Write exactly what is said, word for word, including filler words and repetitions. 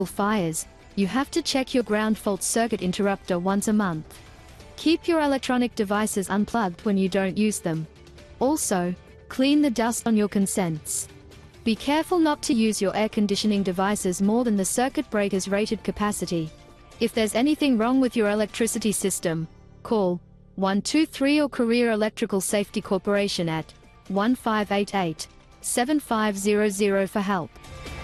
fires, you have to check your ground fault circuit interrupter once a month. Keep your electronic devices unplugged when you don't use them. Also, clean the dust on your consents. Be careful not to use your air conditioning devices more than the circuit breaker's rated capacity. If there's anything wrong with your electricity system, call one two three or Career Electrical Safety Corporation at one five eight eight, seven five zero zero for help.